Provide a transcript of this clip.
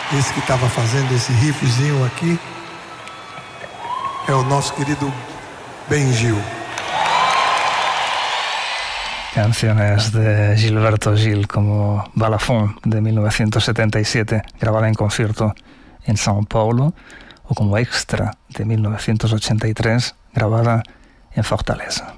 Esse que estava fazendo esse riffzinho aqui é o nosso querido Ben Gil. Canciones de Gilberto Gil como Balafón de 1977, grabada en concierto en São Paulo, o como Extra de 1983, grabada en Fortaleza.